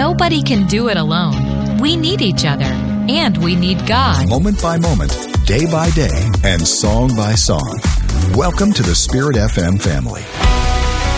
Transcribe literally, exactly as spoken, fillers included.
Nobody can do it alone. We need each other, and we need God. Moment by moment, day by day, and song by song. Welcome to the Spirit F M family.